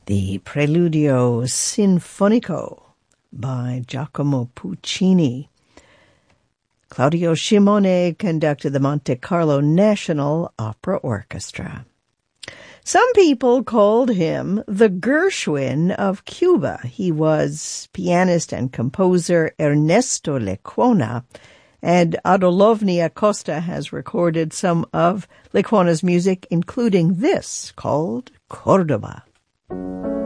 the Preludio Sinfonico by Giacomo Puccini. Claudio Shimone conducted the Monte Carlo National Opera Orchestra. Some people called him the Gershwin of Cuba. He was pianist and composer Ernesto Lecuona, and Adolovny Acosta has recorded some of Lecuona's music, including this called Cordoba.